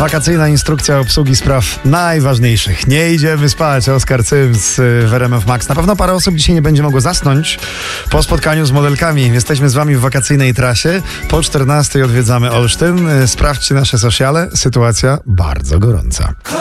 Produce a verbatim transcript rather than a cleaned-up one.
Wakacyjna instrukcja obsługi spraw najważniejszych. Nie idziemy spać. Oskar Cyms w R M F Max. Na pewno parę osób dzisiaj nie będzie mogło zasnąć po spotkaniu z modelkami. Jesteśmy z wami w wakacyjnej trasie. Po czternastej odwiedzamy Olsztyn. Sprawdźcie nasze sociale. Sytuacja bardzo gorąca.